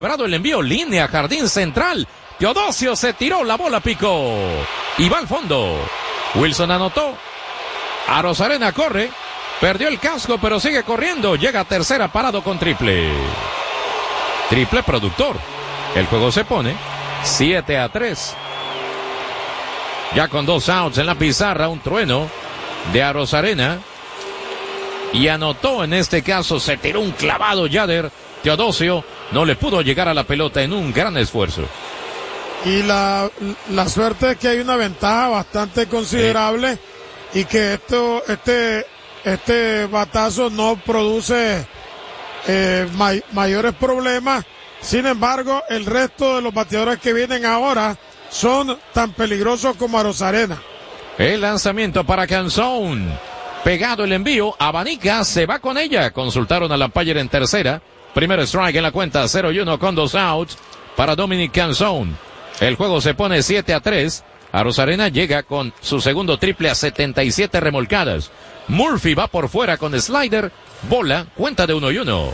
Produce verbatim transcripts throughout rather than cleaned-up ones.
Quebrado el envío, línea, jardín central. Teodosio se tiró, la bola picó. Y va al fondo. Wilson anotó. Arozarena corre. Perdió el casco, pero sigue corriendo. Llega a tercera parado con triple. Triple productor. El juego se pone siete a tres. Ya con dos outs en la pizarra, un trueno de Arozarena. Y anotó en este caso, se tiró un clavado Yader. Teodosio no le pudo llegar a la pelota en un gran esfuerzo. Y la, la suerte es que hay una ventaja bastante considerable sí. Y que esto, este, este batazo no produce eh, may, mayores problemas. Sin embargo, el resto de los bateadores que vienen ahora son tan peligrosos como Arozarena. El lanzamiento para Canzón. Pegado el envío, abanica, se va con ella. Consultaron al umpire en tercera. Primer strike en la cuenta, cero y uno con dos outs para Dominic Canzón. El juego se pone siete a tres. Arozarena llega con su segundo triple a setenta y siete remolcadas. Murphy va por fuera con slider. Bola, cuenta de uno y uno.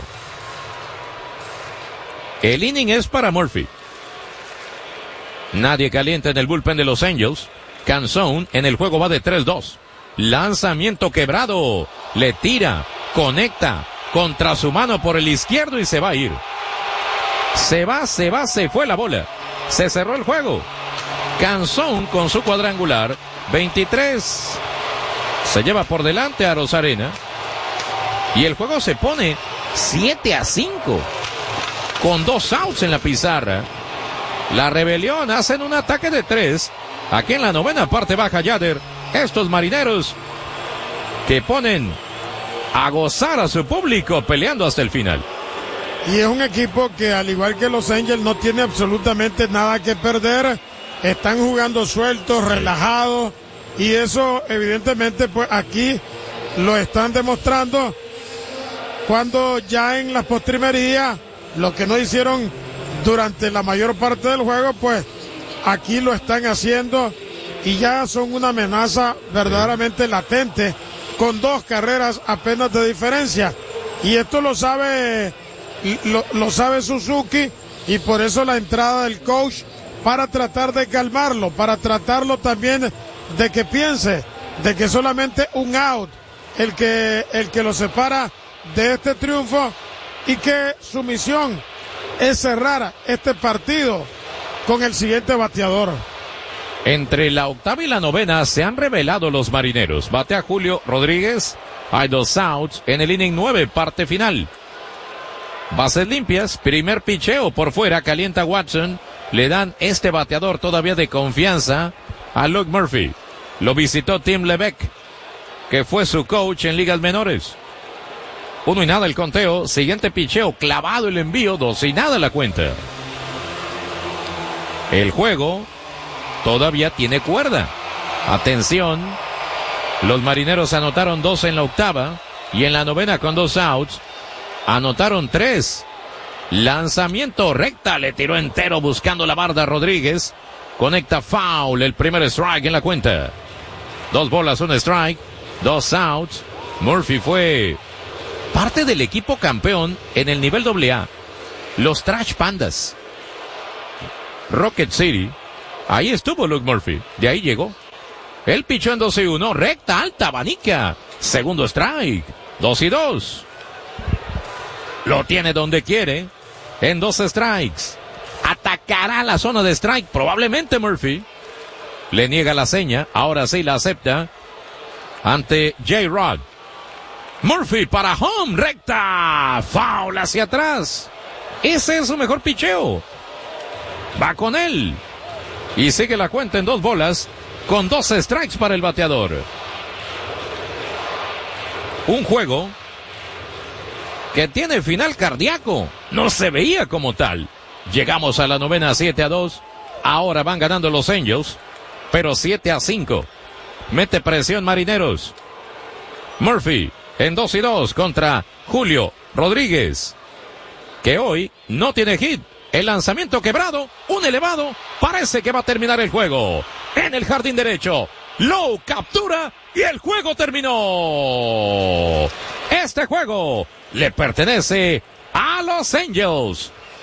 El inning es para Murphy. Nadie calienta en el bullpen de los Angels. Canzón en el juego va de tres dos. Lanzamiento quebrado. Le tira, conecta. Contra su mano por el izquierdo y se va a ir. Se va, se va, se fue la bola. Se cerró el juego. Canzón con su cuadrangular. veintitrés. Se lleva por delante a Arozarena. Y el juego se pone siete a cinco. Con dos outs en la pizarra. La rebelión hacen un ataque de tres. Aquí en la novena parte baja Yader. Estos marineros que ponen a gozar a su público peleando hasta el final. Y es un equipo que, al igual que los Angels, no tiene absolutamente nada que perder. Están jugando sueltos, relajados, y eso evidentemente pues aquí lo están demostrando, cuando ya en las postrimerías, lo que no hicieron durante la mayor parte del juego, pues aquí lo están haciendo y ya son una amenaza verdaderamente latente, con dos carreras apenas de diferencia. Y esto lo sabe, lo, lo sabe Suzuki, y por eso la entrada del coach para tratar de calmarlo, para tratarlo también de que piense de que solamente un out el que, el que lo separa de este triunfo, y que su misión es cerrar este partido con el siguiente bateador. Entre la octava y la novena se han revelado los marineros. Batea Julio Rodríguez. Hay dos outs en el inning nueve, parte final. Bases limpias, primer picheo por fuera, calienta Watson. Le dan este bateador todavía de confianza a Luke Murphy. Lo visitó Tim Levesque, que fue su coach en ligas menores. Uno y nada el conteo. Siguiente picheo, clavado el envío, dos y nada la cuenta. El juego todavía tiene cuerda. Atención. Los marineros anotaron dos en la octava, y en la novena con dos outs anotaron tres. Lanzamiento recta, le tiró entero buscando la barda Rodríguez. Conecta foul, el primer strike en la cuenta. Dos bolas, un strike, dos outs. Murphy fue parte del equipo campeón en el nivel doble A. Los Trash Pandas. Rocket City. Ahí estuvo Luke Murphy. De ahí llegó. El pichó en dos y uno. Recta, alta, abanica. Segundo strike. Dos y dos. Lo tiene donde quiere. En dos strikes. Atacará la zona de strike. Probablemente Murphy. Le niega la seña. Ahora sí la acepta. Ante J-Rod. Murphy para home. Recta. Foul hacia atrás. Ese es su mejor picheo. Va con él. Y sigue la cuenta en dos bolas, con dos strikes para el bateador. Un juego que tiene final cardíaco. No se veía como tal. Llegamos a la novena, siete a dos. Ahora van ganando los Angels, pero siete a cinco. Mete presión Marineros. Murphy en dos y dos contra Julio Rodríguez, que hoy no tiene hit. El lanzamiento quebrado, un elevado, parece que va a terminar el juego. En el jardín derecho, Lowe captura y el juego terminó. Este juego le pertenece a los Angels.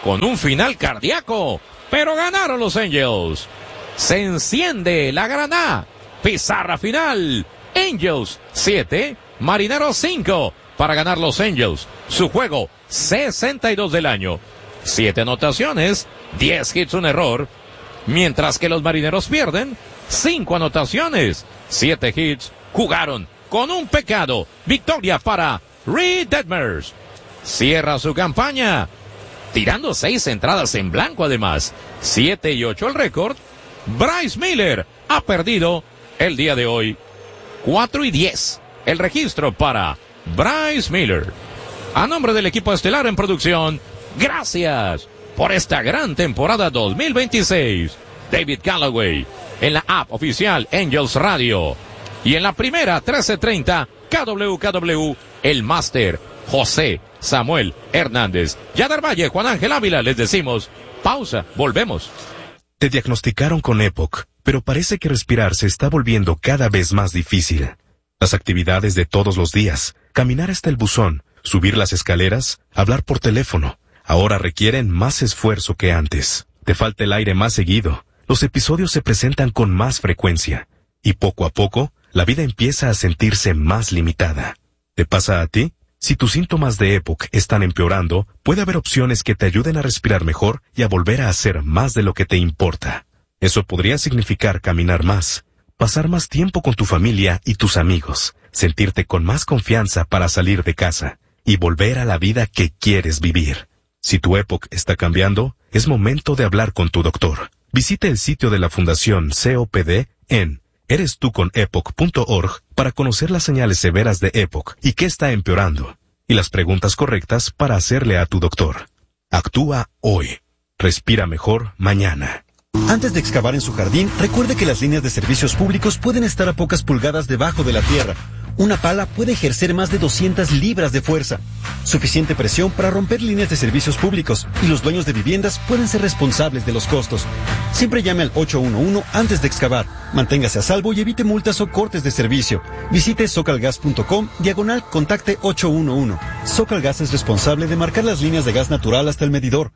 con un final cardíaco, pero ganaron los Angels. Se enciende la gran A. Pizarra final. Angels siete, Marineros cinco, para ganar los Angels. Su juego sesenta y dos del año. siete anotaciones, diez hits, un error. Mientras que los Marineros pierden cinco anotaciones, siete hits. Jugaron con un pecado. Victoria para Reid Detmers. Cierra su campaña tirando seis entradas en blanco además. siete y ocho el récord. Bryce Miller ha perdido el día de hoy. cuatro y diez el registro para Bryce Miller. A nombre del equipo estelar en producción, gracias por esta gran temporada dos mil veintiséis. David Callaway en la app oficial Angels Radio. Y en la primera trece treinta K W K W, el máster José Samuel Hernández. Yader Valle, Juan Ángel Ávila, les decimos pausa, volvemos. Te diagnosticaron con EPOC, pero parece que respirar se está volviendo cada vez más difícil. Las actividades de todos los días, caminar hasta el buzón, subir las escaleras, hablar por teléfono, ahora requieren más esfuerzo que antes. Te falta el aire más seguido, los episodios se presentan con más frecuencia, y poco a poco, la vida empieza a sentirse más limitada. ¿Te pasa a ti? Si tus síntomas de EPOC están empeorando, puede haber opciones que te ayuden a respirar mejor y a volver a hacer más de lo que te importa. Eso podría significar caminar más, pasar más tiempo con tu familia y tus amigos, sentirte con más confianza para salir de casa y volver a la vida que quieres vivir. Si tu EPOC está cambiando, es momento de hablar con tu doctor. Visite el sitio de la Fundación C O P D en eres tú con epoc punto org para conocer las señales severas de EPOC y qué está empeorando, y las preguntas correctas para hacerle a tu doctor. Actúa hoy. Respira mejor mañana. Antes de excavar en su jardín, recuerde que las líneas de servicios públicos pueden estar a pocas pulgadas debajo de la tierra. Una pala puede ejercer más de doscientas libras de fuerza. Suficiente presión para romper líneas de servicios públicos, y los dueños de viviendas pueden ser responsables de los costos. Siempre llame al ocho uno uno antes de excavar. Manténgase a salvo y evite multas o cortes de servicio. Visite socalgas punto com, diagonal contacte ocho uno uno. Socalgas es responsable de marcar las líneas de gas natural hasta el medidor.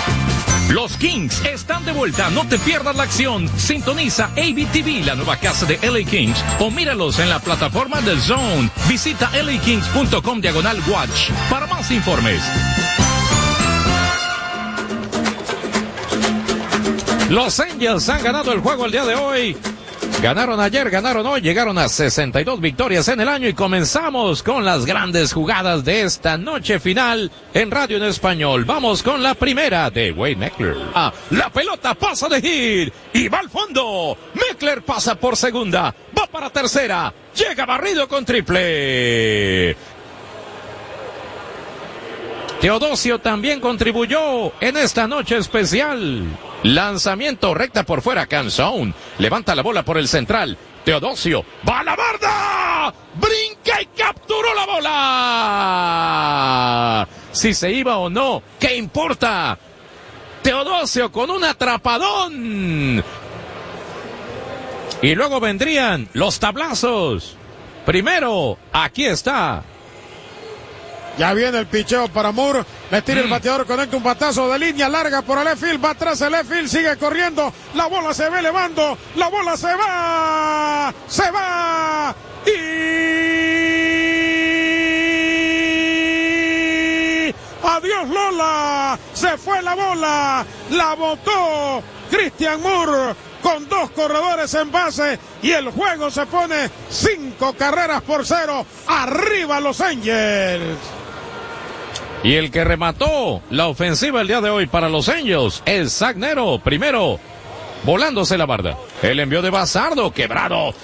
Los Kings están de vuelta, no te pierdas la acción. Sintoniza A B T V, la nueva casa de L A Kings, o míralos en la plataforma de Zone. Visita L A Kings punto com diagonal watch para más informes. Los Angels han ganado el juego el día de hoy. Ganaron ayer, ganaron hoy, llegaron a sesenta y dos victorias en el año y comenzamos con las grandes jugadas de esta noche final en Radio en Español. Vamos con la primera de Wade Meckler. Ah, la pelota pasa de hit y va al fondo. Meckler pasa por segunda, va para tercera, llega barrido con triple. Teodosio también contribuyó en esta noche especial. Lanzamiento recta por fuera, Canzón. Levanta la bola por el central. Teodosio va a la barda. Brinca y capturó la bola. Si se iba o no, ¿qué importa? Teodosio con un atrapadón. Y luego vendrían los tablazos. Primero, aquí está. Ya viene el picheo para Moore. Le tira mm. el bateador, conecta un batazo de línea larga por el left field. Va atrás el left field, sigue corriendo. La bola se va elevando. La bola se va. Se va. Y adiós Lola. Se fue la bola. La botó Christian Moore con dos corredores en base. Y el juego se pone cinco carreras por cero. Arriba los Angels. Y el que remató la ofensiva el día de hoy para los Angels es Zagnero. Primero, volándose la barda. El envío de Bazardo, quebrado.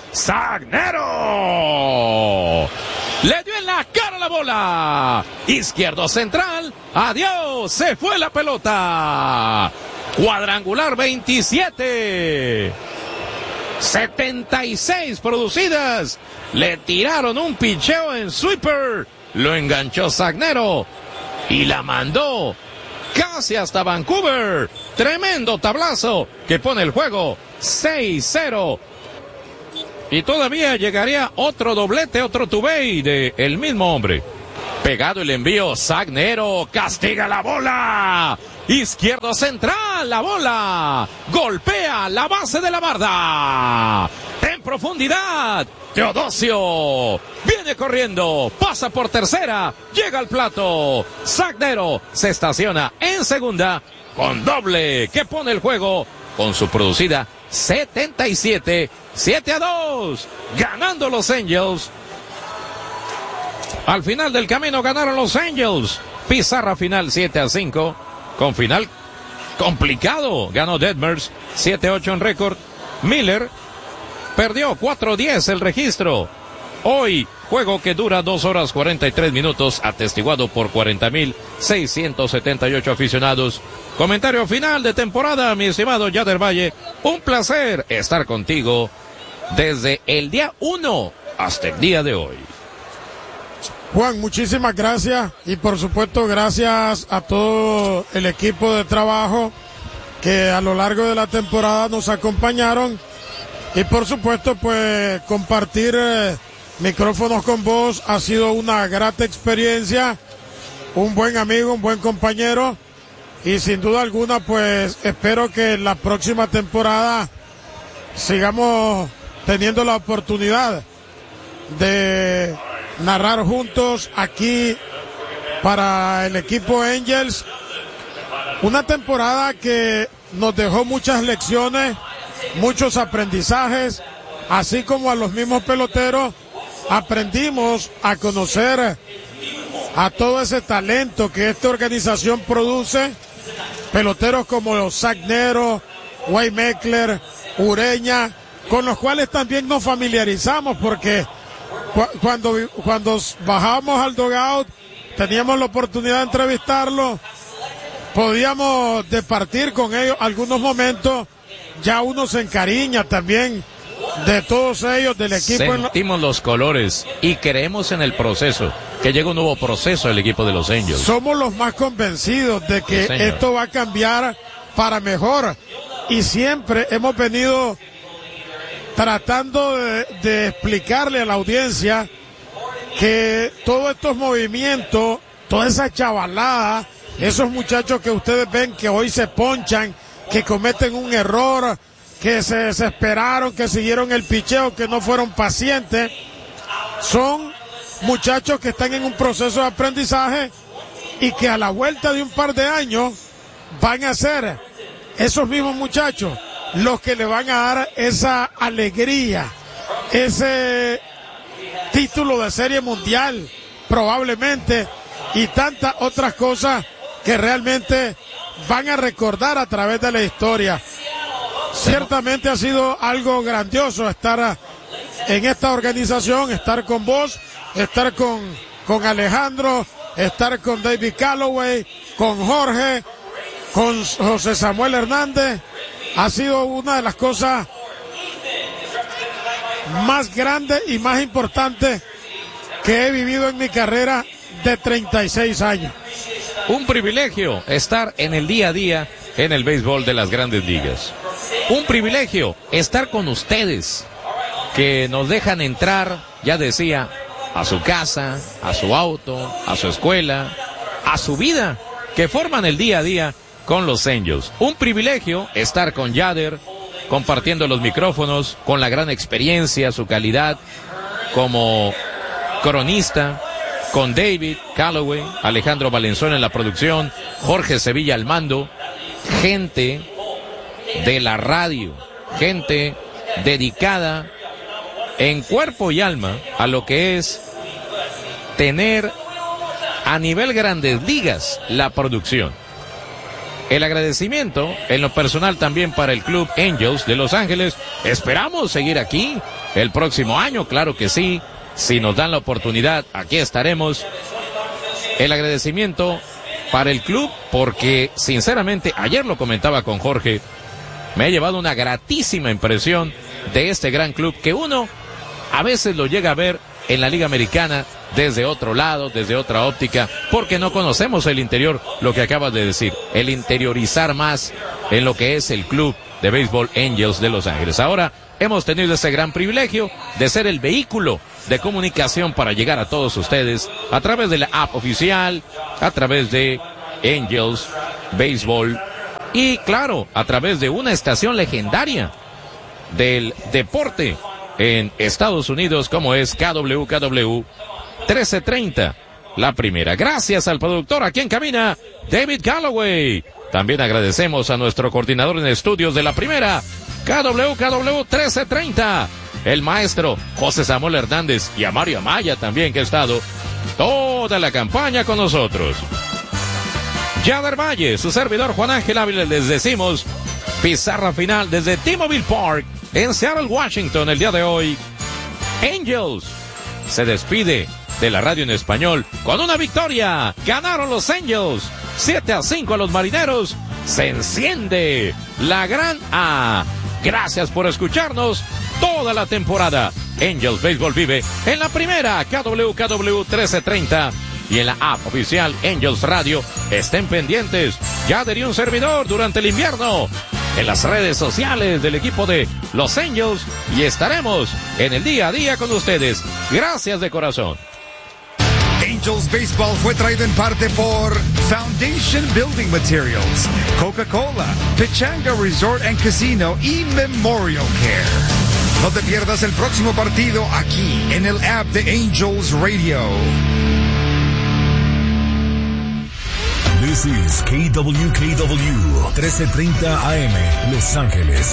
Zagnero. Le dio en la cara la bola. Izquierdo central. Adiós. Se fue la pelota. Cuadrangular veintisiete. setenta y seis producidas. Le tiraron un picheo en sweeper. Lo enganchó Zagnero. Y la mandó casi hasta Vancouver. Tremendo tablazo que pone el juego seis cero. Y todavía llegaría otro doblete, otro tubey de el mismo hombre. Pegado el envío, Zagnero castiga la bola. izquierdo central, la bola golpea la base de la barda. En profundidad, Teodosio viene corriendo, pasa por tercera, llega al plato. Zagnero se estaciona en segunda con doble que pone el juego con su producida setenta y siete, siete a dos, ganando los Angels. Al final del camino ganaron los Angels. Pizarra final siete a cinco, con final complicado. Ganó Detmers siete a ocho en récord. Miller perdió cuatro a diez el registro. Hoy, juego que dura dos horas cuarenta y tres minutos, atestiguado por cuarenta mil seiscientos setenta y ocho aficionados. Comentario final de temporada, mi estimado Yader Valle. Un placer estar contigo desde el día uno hasta el día de hoy. Juan, muchísimas gracias y por supuesto gracias a todo el equipo de trabajo que a lo largo de la temporada nos acompañaron y por supuesto pues compartir eh, micrófonos con vos ha sido una grata experiencia, un buen amigo, un buen compañero y sin duda alguna pues espero que la próxima temporada sigamos teniendo la oportunidad de narrar juntos aquí para el equipo Angels. Una temporada que nos dejó muchas lecciones, muchos aprendizajes, así como a los mismos peloteros aprendimos a conocer a todo ese talento que esta organización produce. Peloteros como Zagnero, Wade Meckler, Ureña, con los cuales también nos familiarizamos porque Cuando, cuando bajábamos al dugout, teníamos la oportunidad de entrevistarlo, podíamos departir con ellos algunos momentos, ya uno se encariña también de todos ellos, del equipo. Sentimos los colores y creemos en el proceso, que llega un nuevo proceso del equipo de los Angels. Somos los más convencidos de que sí, esto va a cambiar para mejor y siempre hemos venido tratando de, de explicarle a la audiencia que todos estos movimientos, toda esa chavalada, esos muchachos que ustedes ven que hoy se ponchan, que cometen un error, que se desesperaron, que siguieron el picheo, que no fueron pacientes, son muchachos que están en un proceso de aprendizaje y que a la vuelta de un par de años van a ser esos mismos muchachos los que le van a dar esa alegría, ese título de serie mundial, probablemente, y tantas otras cosas que realmente van a recordar a través de la historia. Ciertamente ha sido algo grandioso estar en esta organización, estar con vos, estar con, con Alejandro, estar con David Calloway, con Jorge, con José Samuel Hernández. Ha sido una de las cosas más grandes y más importantes que he vivido en mi carrera de treinta y seis años. Un privilegio estar en el día a día en el béisbol de las grandes ligas. Un privilegio estar con ustedes que nos dejan entrar, ya decía, a su casa, a su auto, a su escuela, a su vida, que forman el día a día con los Angels. Un privilegio estar con Yader, compartiendo los micrófonos, con la gran experiencia, su calidad como cronista, con David Calloway, Alejandro Valenzuela en la producción, Jorge Sevilla al mando, gente de la radio, gente dedicada en cuerpo y alma a lo que es tener a nivel grandes ligas la producción. El agradecimiento en lo personal también para el Club Angels de Los Ángeles. Esperamos seguir aquí el próximo año, claro que sí. Si nos dan la oportunidad, aquí estaremos. El agradecimiento para el club porque, sinceramente, ayer lo comentaba con Jorge, me ha llevado una gratísima impresión de este gran club que uno a veces lo llega a ver en la Liga Americana desde otro lado, desde otra óptica, porque no conocemos el interior, lo que acabas de decir, el interiorizar más en lo que es el Club de Béisbol Angels de Los Ángeles. Ahora hemos tenido ese gran privilegio de ser el vehículo de comunicación para llegar a todos ustedes a través de la app oficial, a través de Angels Béisbol. Y claro, a través de una estación legendaria del deporte en Estados Unidos como es K W K W trece treinta, la primera. Gracias al productor aquí en cabina, David Galloway. También agradecemos a nuestro coordinador en estudios de la primera, K W K W trece treinta, el maestro José Samuel Hernández, y a Mario Amaya también, que ha estado toda la campaña con nosotros. Yader Valle, su servidor Juan Ángel Ávila, les decimos pizarra final desde T-Mobile Park en Seattle, Washington. El día de hoy, Angels se despide de la radio en español con una victoria. Ganaron los Angels siete a cinco a los Marineros. Se enciende la gran A. Gracias por escucharnos toda la temporada. Angels Baseball vive en la primera, K W K W trece treinta, y en la app oficial Angels Radio. Estén pendientes. Ya adherió un servidor durante el invierno en las redes sociales del equipo de los Angels y estaremos en el día a día con ustedes. Gracias de corazón. Angels Baseball fue traído en parte por Foundation Building Materials, Coca-Cola, Pechanga Resort and Casino y Memorial Care. No te pierdas el próximo partido aquí en el app de Angels Radio. This is K W K W trece treinta A M, Los Ángeles.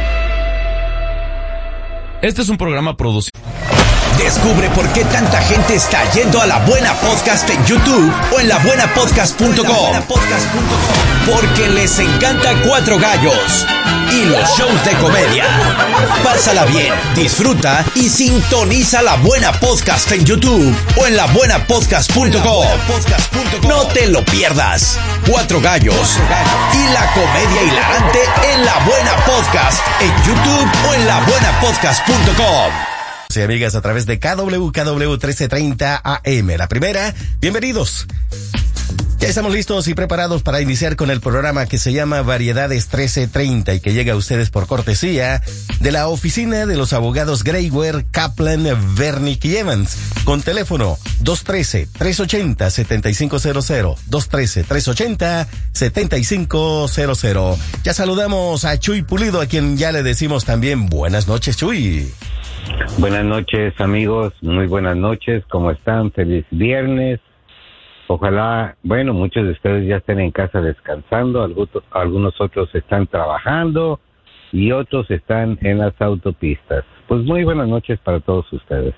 Este es un programa producido. Descubre por qué tanta gente está yendo a La Buena Podcast en YouTube o en la buena podcast punto com. Porque les encanta Cuatro Gallos y los shows de comedia. Pásala bien, disfruta y sintoniza La Buena Podcast en YouTube o en la buena podcast punto com. No te lo pierdas. Cuatro Gallos y la comedia hilarante en La Buena Podcast en YouTube o en la buena podcast punto com. Sí, amigas, a través de K W K W trece treinta A M. La primera, bienvenidos. Ya estamos listos y preparados para iniciar con el programa que se llama Variedades trece treinta y que llega a ustedes por cortesía de la oficina de los abogados Grayware, Kaplan, Vernick y Evans, con teléfono dos uno tres, tres ocho cero, siete cinco cero cero, dos uno tres, tres ocho cero, siete cinco cero cero. Ya saludamos a Chuy Pulido, a quien ya le decimos también buenas noches, Chuy. Buenas noches, amigos, muy buenas noches, ¿cómo están? Feliz viernes. Ojalá, bueno, muchos de ustedes ya estén en casa descansando, algunos otros están trabajando y otros están en las autopistas. Pues muy buenas noches para todos ustedes.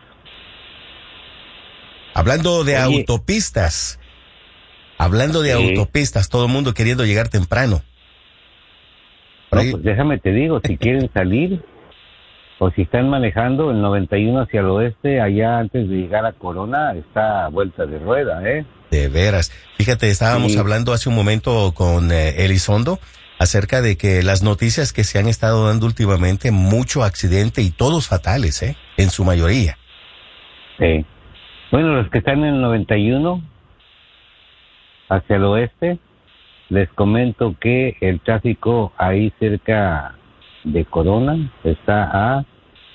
Hablando de Oye, autopistas, hablando de sí. autopistas, todo el mundo queriendo llegar temprano. No, pues déjame te digo, si quieren salir o si están manejando el noventa y uno hacia el oeste, allá antes de llegar a Corona, está a vuelta de rueda, ¿eh? De veras. Fíjate, estábamos sí. hablando hace un momento con eh, Elizondo acerca de que las noticias que se han estado dando últimamente, mucho accidente y todos fatales, ¿eh? En su mayoría. Sí. Bueno, los que están en el noventa y uno hacia el oeste, les comento que el tráfico ahí cerca de Corona está a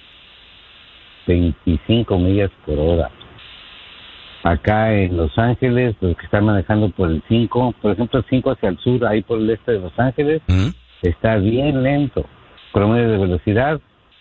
veinticinco millas por hora. Acá en Los Ángeles, los que están manejando por el cinco, por ejemplo, el cinco hacia el sur, ahí por el este de Los Ángeles, ¿Mm? está bien lento. Promedio de velocidad,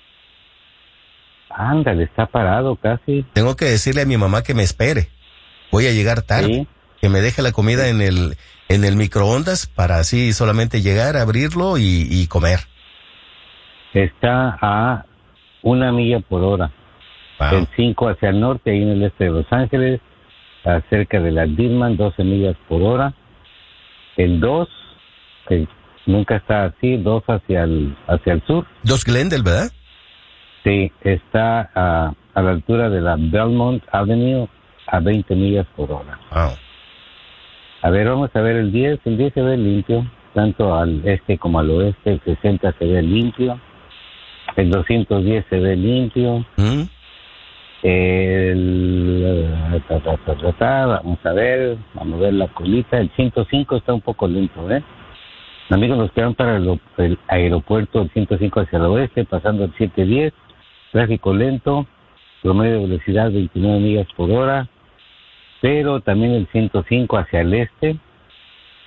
ándale, está parado casi. Tengo que decirle a mi mamá que me espere. Voy a llegar tarde. ¿Sí? Que me deje la comida en el en el microondas para así solamente llegar, abrirlo y, y comer. Está a una milla por hora. Wow. El cinco hacia el norte, ahí en el este de Los Ángeles, cerca de la Dillman, doce millas por hora. El dos, que nunca está así, dos hacia el hacia el sur. dos Glendale, ¿verdad? Sí, está a, a la altura de la Belmont Avenue a veinte millas por hora. Wow. A ver, vamos a ver el diez. El diez se ve limpio, tanto al este como al oeste. El sesenta se ve limpio. El doscientos diez se ve limpio. ¿Mm? El... Vamos a ver, vamos a ver la colita. El ciento cinco está un poco lento, ¿eh? Amigos, nos quedan para el, el aeropuerto, el ciento cinco hacia el oeste, pasando el setecientos diez. Tráfico lento, promedio de velocidad veintinueve millas por hora. Pero también el ciento cinco hacia el este,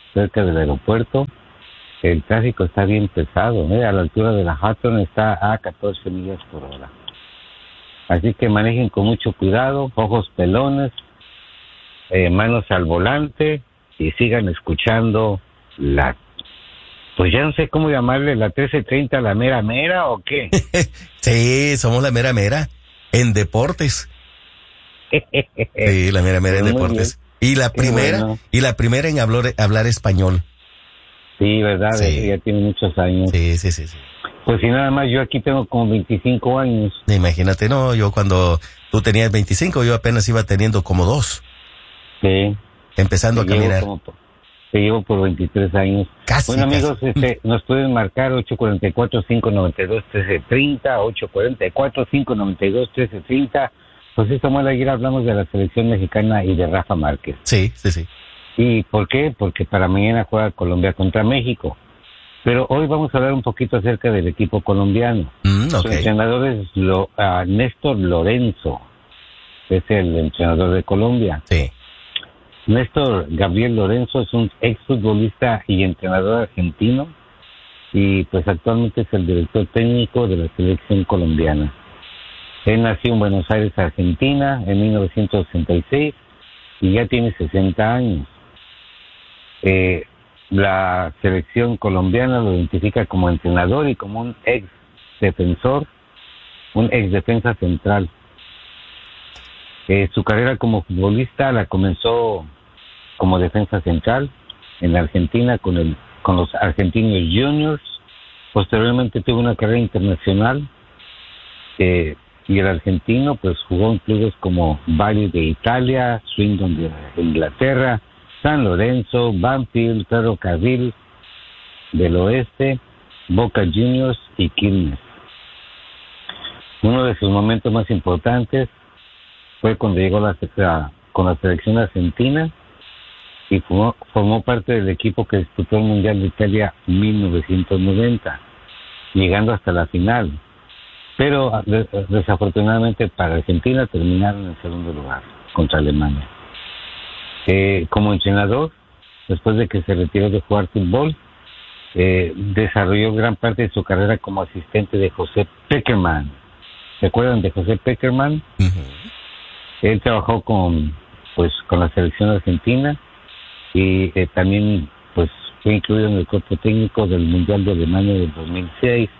cerca del aeropuerto. El tráfico está bien pesado, ¿eh? A la altura de la Hudson está a catorce millas por hora. Así que manejen con mucho cuidado, ojos pelones, eh, manos al volante y sigan escuchando la... Pues ya no sé cómo llamarle, la trece treinta, la mera mera o qué. Sí, somos la mera mera en deportes. Sí, la mera mera en Muy deportes. bien. Y la Qué primera, bueno. y la primera en hablar, hablar español. Sí, ¿verdad? Sí. Ya tiene muchos años. Sí, sí, sí, sí. Pues si nada más, yo aquí tengo como veinticinco años. Imagínate, no, yo cuando tú tenías veinticinco, yo apenas iba teniendo como dos. Sí. Empezando Te a llevo caminar. como por- Te llevo por veintitrés años. Casi, Bueno, amigos, casi. este, nos pueden marcar ocho cuatro cuatro, cinco nueve dos, uno tres tres cero, ocho cuatro cuatro, cinco nueve dos, uno tres tres cero. José Samuel Aguirre, hablamos de la selección mexicana y de Rafa Márquez. Sí, sí, sí. ¿Y por qué? Porque para mañana juega Colombia contra México. Pero hoy vamos a hablar un poquito acerca del equipo colombiano. Mm, Su ok. entrenador es lo, uh, Néstor Lorenzo, es el entrenador de Colombia. Sí. Néstor Gabriel Lorenzo es un exfutbolista y entrenador argentino y pues actualmente es el director técnico de la selección colombiana. Él nació en Buenos Aires, Argentina, en mil novecientos sesenta y seis y ya tiene sesenta años. Eh, la selección colombiana lo identifica como entrenador y como un ex defensor, un ex defensa central. Eh, su carrera como futbolista la comenzó como defensa central en Argentina con el con los Argentinos Juniors. Posteriormente tuvo una carrera internacional eh, y el argentino pues jugó en clubes como Bari de Italia, Swindon de Inglaterra, San Lorenzo, Banfield, Ferrocarril del Oeste, Boca Juniors y Quilmes. Uno de sus momentos más importantes fue cuando llegó la, la, con la selección argentina y formó, formó parte del equipo que disputó el Mundial de Italia mil novecientos noventa, llegando hasta la final. Pero de, desafortunadamente para Argentina terminaron en segundo lugar contra Alemania. Eh, como entrenador, después de que se retiró de jugar fútbol, eh, desarrolló gran parte de su carrera como asistente de José Peckerman. ¿Se acuerdan de José Peckerman? Uh-huh. Él trabajó con pues con la selección argentina y eh, también pues fue incluido en el cuerpo técnico del Mundial de Alemania del dos mil seis.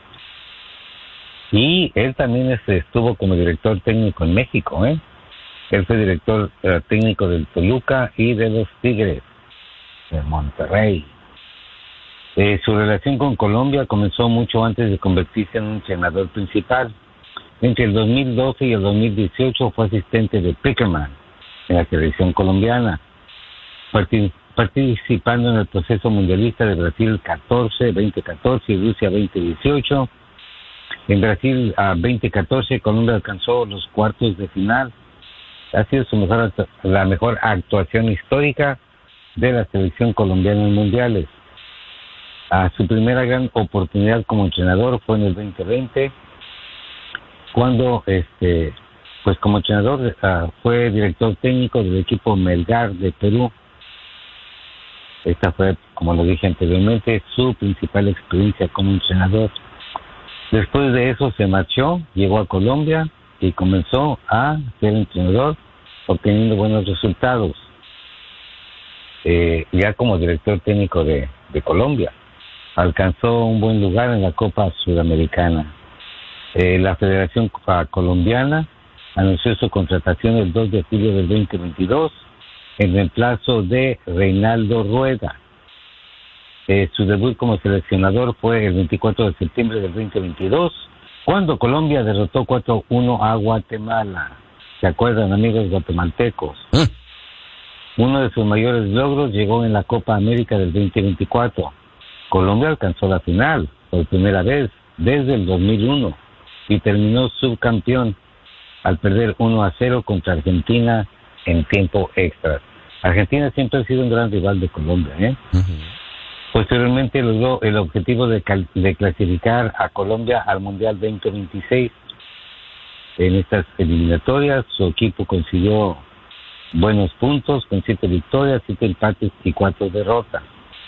Y él también este, estuvo como director técnico en México, ¿eh? Él fue director eh, técnico del Toluca y de los Tigres de Monterrey. Eh, su relación con Colombia comenzó mucho antes de convertirse en un entrenador principal. Entre el dos mil doce y el dos mil dieciocho fue asistente de Peckerman en la selección colombiana, partic- participando en el proceso mundialista de Brasil catorce, veinte catorce y Rusia veinte dieciocho. En Brasil a veinte catorce Colombia alcanzó los cuartos de final. Ha sido su mejor, la mejor actuación histórica de la selección colombiana en mundiales. A su primera gran oportunidad como entrenador fue en el veinte veinte, cuando este pues como entrenador uh, fue director técnico del equipo Melgar de Perú. Esta fue, como lo dije anteriormente, su principal experiencia como entrenador. Después de eso se marchó, llegó a Colombia y comenzó a ser entrenador, obteniendo buenos resultados. Eh, ya como director técnico de, de Colombia, alcanzó un buen lugar en la Copa Sudamericana. Eh, la Federación Colombiana anunció su contratación el dos de julio del veinte veintidós en reemplazo de Reinaldo Rueda. Eh, su debut como seleccionador fue el veinticuatro de septiembre del veinte veintidós, cuando Colombia derrotó cuatro uno a Guatemala. ¿Se acuerdan, amigos guatemaltecos? ¿Mm? Uno de sus mayores logros llegó en la Copa América del veinte veinticuatro. Colombia alcanzó la final por primera vez desde el dos mil uno y terminó subcampeón al perder uno a cero contra Argentina en tiempo extra. Argentina siempre ha sido un gran rival de Colombia, ¿eh? Uh-huh. Posteriormente logró el objetivo de, cal- de clasificar a Colombia al Mundial veinte veintiséis. En estas eliminatorias su equipo consiguió buenos puntos con siete victorias, siete empates y cuatro derrotas.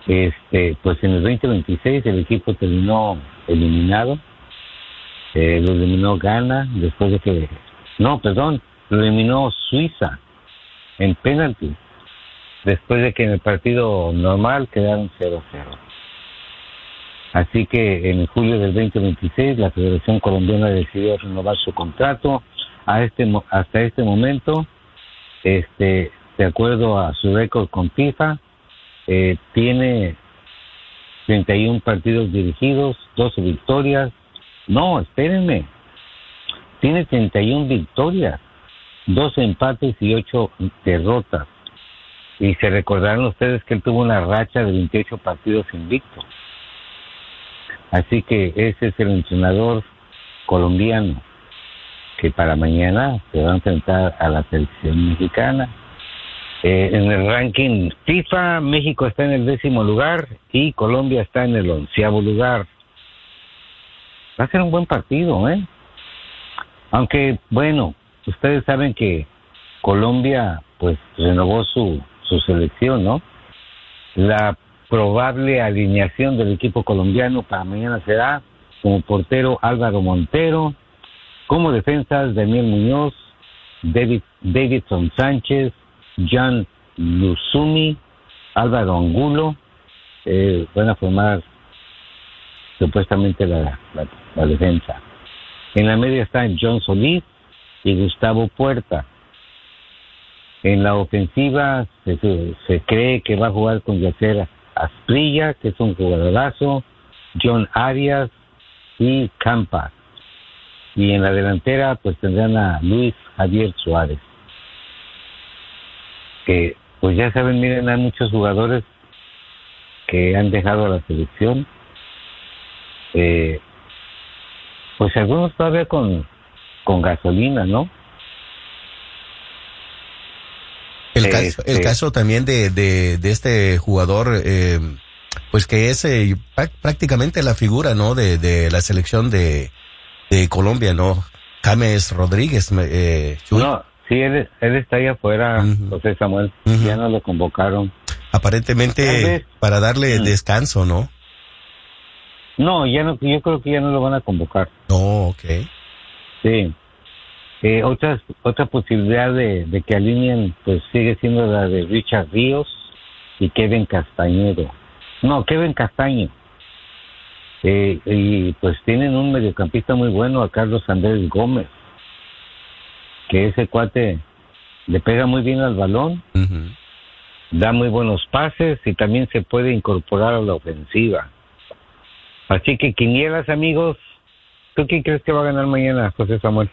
Este, pues en el veinte veintiséis el equipo terminó eliminado. Eh, lo eliminó Ghana después de que... No, perdón, lo eliminó Suiza en penalti. Después de que en el partido normal quedaron cero cero. Así que en julio del veinte veintiséis la Federación Colombiana decidió renovar su contrato a este hasta este momento. Este, de acuerdo a su récord con FIFA, eh, tiene treinta y uno partidos dirigidos, doce victorias. No, espérenme. Tiene treinta y una victorias, doce empates y ocho derrotas. Y se recordarán ustedes que él tuvo una racha de veintiocho partidos invictos. Así que ese es el entrenador colombiano que para mañana se va a enfrentar a la selección mexicana. Eh, en el ranking FIFA, México está en el décimo lugar y Colombia está en el onceavo lugar. Va a ser un buen partido, ¿eh? Aunque, bueno, ustedes saben que Colombia, pues, renovó su, su selección, ¿no? La probable alineación del equipo colombiano para mañana será como portero Álvaro Montero, como defensas Daniel Muñoz, David, Davidson Sánchez, Jan Luzumi, Álvaro Angulo, eh, van a formar supuestamente la, la, la defensa. En la media están John Solís y Gustavo Puerta. En la ofensiva se, se, se cree que va a jugar con Yacer Asprilla, que es un jugadorazo, John Arias y Campas. Y en la delantera pues tendrán a Luis Javier Suárez. Que pues ya saben, miren, hay muchos jugadores que han dejado la selección. Eh, pues algunos todavía con, con gasolina, ¿no? El caso, el caso también de, de, de este jugador, eh, pues que es eh, prácticamente la figura, ¿no? De, de la selección de, de Colombia, ¿no? James Rodríguez. Eh, no, sí, él, él está ahí afuera, uh-huh. José Samuel. Uh-huh. Ya no lo convocaron. Aparentemente para darle uh-huh. descanso, ¿no? No, ya no, yo creo que ya no lo van a convocar. No, okay. Sí. Eh, otras, otra posibilidad de, de que alineen, pues sigue siendo la de Richard Ríos y Kevin Castañedo. No, Kevin Castaño. Eh, y pues tienen un mediocampista muy bueno, a Carlos Andrés Gómez, que ese cuate le pega muy bien al balón, uh-huh. da muy buenos pases y también se puede incorporar a la ofensiva. Así que quinielas, amigos, ¿tú quién crees que va a ganar mañana, José Samuel?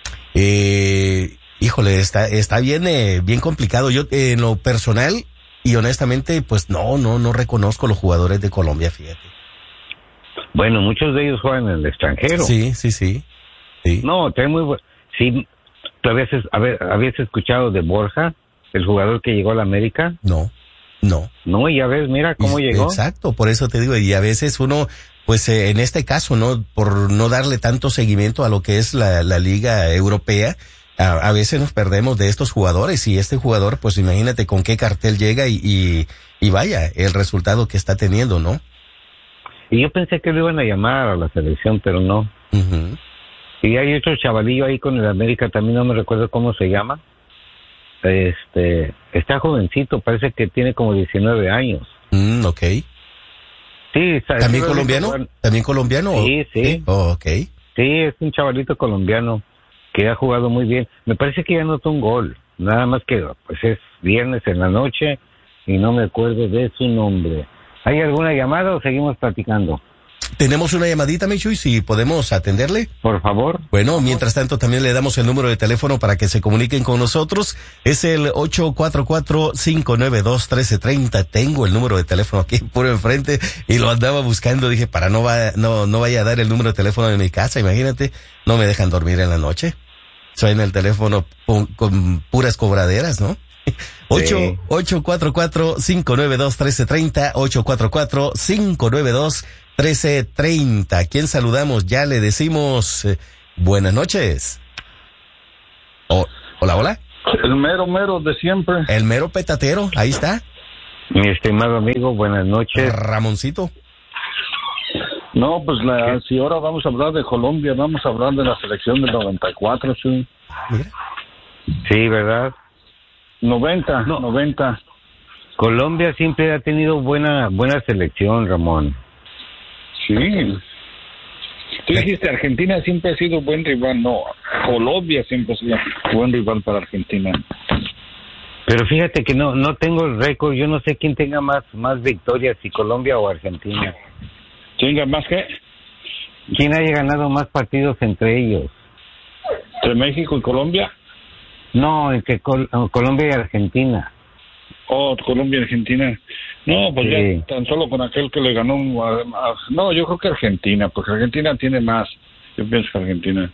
Eh, híjole, está, está bien, eh, bien complicado. Yo, eh, en lo personal, y honestamente, pues no, no, no reconozco los jugadores de Colombia, fíjate. Bueno, muchos de ellos juegan en el extranjero. Sí, sí, sí. sí. No, te muy bueno. Sí, ¿tú habías, a ver, habías escuchado de Borja, el jugador que llegó a la América? No, no. No, y ya ves, mira cómo y, llegó. Exacto, por eso te digo, y a veces uno... Pues eh, en este caso, ¿no? Por no darle tanto seguimiento a lo que es la, la Liga Europea, a, a veces nos perdemos de estos jugadores y este jugador, pues imagínate con qué cartel llega y, y, y vaya, el resultado que está teniendo, ¿no? Y yo pensé que lo iban a llamar a la selección, pero no. Uh-huh. Y hay otro chavalillo ahí con el América, también no me recuerdo cómo se llama. Este, está jovencito, parece que tiene como diecinueve años. Mm, ok. Sí, ¿También colombiano? Jugar... ¿También colombiano? Sí, sí. ¿Sí? Oh, okay. Sí, es un chavalito colombiano que ha jugado muy bien. Me parece que ya anotó un gol. Nada más que pues es viernes en la noche y no me acuerdo de su nombre. ¿Hay alguna llamada o seguimos platicando? Tenemos una llamadita, Michu, y si podemos atenderle. Por favor. Bueno, mientras tanto también le damos el número de teléfono para que se comuniquen con nosotros. Es el ocho cuatro cuatro, cinco nueve dos, uno tres tres cero. Tengo el número de teléfono aquí puro enfrente y lo andaba buscando. Dije, para no, va, no, no vaya a dar el número de teléfono de mi casa, imagínate. No me dejan dormir en la noche. Suena el teléfono con, con puras cobraderas, ¿no? ocho, ocho cuatro cuatro, cinco nueve dos, uno tres tres cero, ocho cuatro cuatro, cinco nueve dos, trece treinta. ¿A quién saludamos? Ya le decimos eh, buenas noches. Oh, hola, hola. El mero mero de siempre. El mero petatero, ahí está. Mi estimado amigo, buenas noches. Ramoncito. No, pues la, si ahora vamos a hablar de Colombia, vamos a hablar de la selección del noventa y cuatro, sí. Sí, ¿verdad? noventa, no. noventa. Colombia siempre ha tenido buena buena selección, Ramón. Sí. Tú dijiste Argentina siempre ha sido buen rival, no, Colombia siempre ha sido buen rival para Argentina. Pero fíjate que no no tengo el récord, yo no sé quién tenga más más victorias, si Colombia o Argentina. ¿Tenga más qué? ¿Quién haya ganado más partidos entre ellos? ¿Entre México y Colombia? No, entre Col- Colombia y Argentina. Oh, Colombia y Argentina. No, pues sí. Ya tan solo con aquel que le ganó. A, a, no, yo creo que Argentina, porque Argentina tiene más. Yo pienso que Argentina.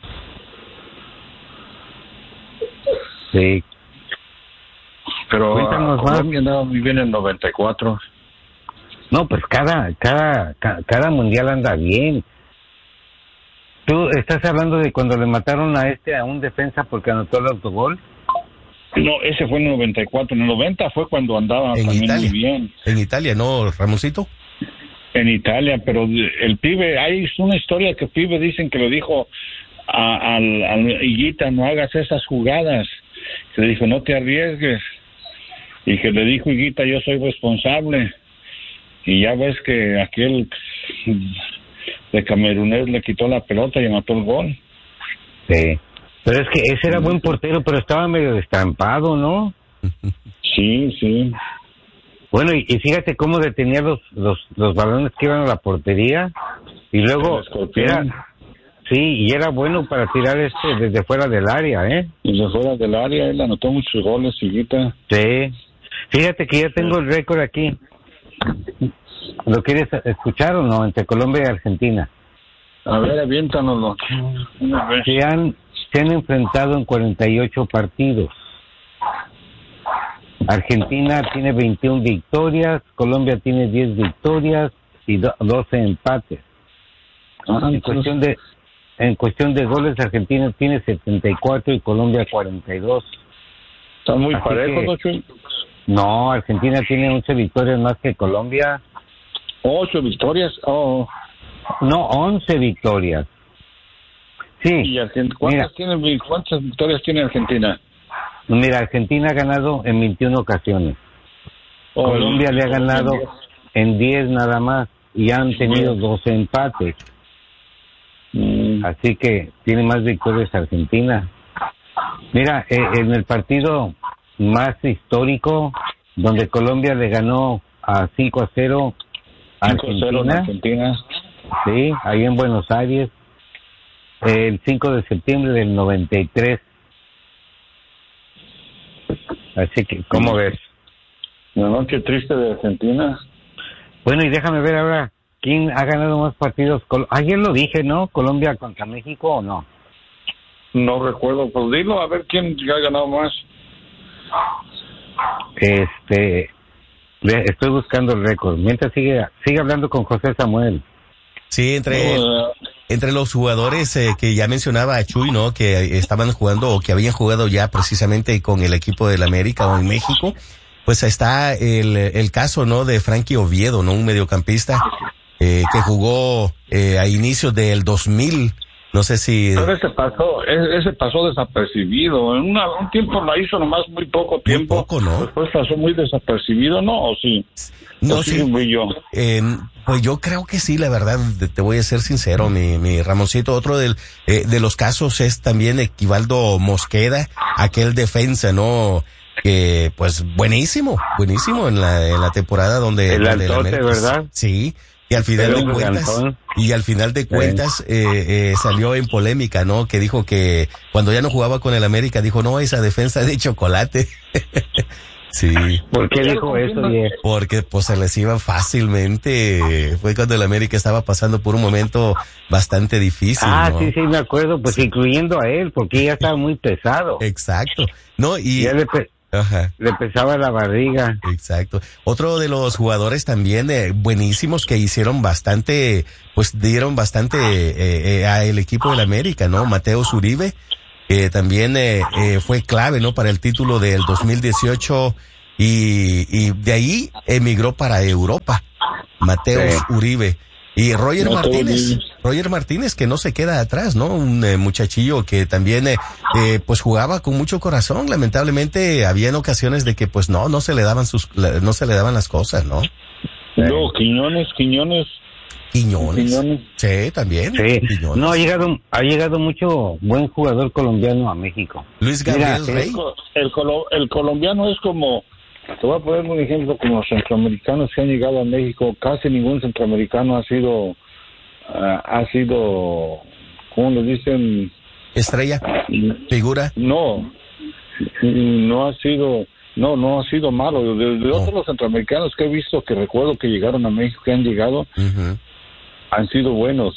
Sí. Pero a, Colombia andaba muy bien en noventa y cuatro. No, pues cada, cada, cada mundial anda bien. ¿Tú estás hablando de cuando le mataron a este, a un defensa porque anotó el autogol? No, ese fue en el noventa y cuatro. En el noventa fue cuando andaba en también Italia. muy bien. En Italia, ¿no, Ramoncito? En Italia, pero el pibe, hay una historia que el pibe dicen que le dijo a, al, al Higuita, no hagas esas jugadas. Que le dijo, no te arriesgues. Y que le dijo Higuita, yo soy responsable. Y ya ves que aquel de camerunés le quitó la pelota y anotó el gol. Sí. Pero es que ese era buen portero, pero estaba medio destrampado, ¿no? Sí, sí. Bueno, y, y fíjate cómo detenía los, los los balones que iban a la portería. Y luego era, sí, y era bueno para tirar este desde fuera del área, ¿eh? Desde fuera del área, él anotó muchos goles, Higuita. Sí. Fíjate que ya tengo el récord aquí. ¿Lo quieres escuchar o no? Entre Colombia y Argentina. A ver, aviéntanoslo. Se han, se han enfrentado en cuarenta y ocho partidos. Argentina tiene veintiuna victorias, Colombia tiene diez victorias y do, doce empates. Ah, en cuestión de en cuestión de goles, Argentina tiene setenta y cuatro y Colombia cuarenta y dos. Están muy Así parejos, que, No, Argentina tiene once victorias más que Colombia. ¿Ocho victorias? Oh. No, once victorias. Sí. ¿Y Argent- ¿cuántas, tiene, ¿Cuántas victorias tiene Argentina? Mira, Argentina ha ganado en veintiuna ocasiones. Oh, Colombia no, le ha ganado en diez nada más y han tenido doce empates. Mm. Así que tiene más victorias Argentina. Mira, eh, en el partido más histórico, donde Colombia le ganó a cinco a cero a Argentina, Argentina. Sí, ahí en Buenos Aires, el cinco de septiembre del noventa y tres. Así que, ¿cómo ves? No, qué triste de Argentina. Bueno, y déjame ver ahora, ¿quién ha ganado más partidos? Col- Ayer lo dije, ¿no? ¿Colombia contra México o no? No recuerdo, pues dilo, a ver quién ha ganado más. Este, estoy buscando el récord. Mientras sigue, sigue hablando con José Samuel. Sí, entre, uh, entre los jugadores eh, que ya mencionaba a Chuy, ¿no? Que estaban jugando o que habían jugado ya precisamente con el equipo del América o en México, pues está el, el caso, ¿no? De Frankie Oviedo, ¿no? Un mediocampista eh, que jugó eh, a inicios del dos mil. No sé si... Pero ese pasó, ese pasó desapercibido. En una, un tiempo la hizo nomás muy poco tiempo. Muy poco, ¿no? Después pasó muy desapercibido, ¿no? ¿O sí? No, ¿O sí. sí muy yo? Eh, pues yo creo que sí, la verdad, te voy a ser sincero, mi, mi Ramoncito. Otro del, eh, de los casos es también Equivaldo Mosqueda, aquel defensa, ¿no? Que, pues, buenísimo, buenísimo en la, en la temporada donde... El donde altote, América, ¿verdad? Sí. Y al final Pero de cuentas, Gantón. y al final de cuentas, eh, eh, salió en polémica, ¿no? Que dijo que cuando ya no jugaba con el América, dijo, no, esa defensa de chocolate. Sí. ¿Por qué dijo eso, Diez? Porque, pues, se les iba fácilmente. Fue cuando el América estaba pasando por un momento bastante difícil, Ah, ¿no? sí, sí, me acuerdo, pues, sí. Incluyendo a él, porque ya estaba muy pesado. Exacto. No, y... Ya le, pe- Ajá. le pesaba la barriga. Exacto. Otro de los jugadores también eh, buenísimos que hicieron bastante, pues dieron bastante eh, eh, a el equipo del América, ¿no? Mateo Zuribe, que también eh, eh, fue clave, ¿no? Para el título del dos mil dieciocho y, y de ahí emigró para Europa, Mateus sí. Uribe. Y Roger no Martínez, Roger Martínez que no se queda atrás, ¿no? Un eh, muchachillo que también eh, eh, pues jugaba con mucho corazón. Lamentablemente había en ocasiones de que pues no, no se le daban sus, no se le daban las cosas, ¿no? No, Quiñones, Quiñones. Quiñones. Quiñones. Sí, también. Sí. Quiñones. No, ha llegado, ha llegado mucho buen jugador colombiano a México. Luis Gabriel Mira, Rey. El, el, colo, el colombiano es como, te voy a poner un ejemplo, como los centroamericanos que han llegado a México. Casi ningún centroamericano ha sido, uh, ha sido, ¿cómo le dicen? Estrella, figura. No, no ha sido, no, no ha sido malo. De, de otros los centroamericanos que he visto, que recuerdo que llegaron a México, que han llegado, uh-huh. han sido buenos.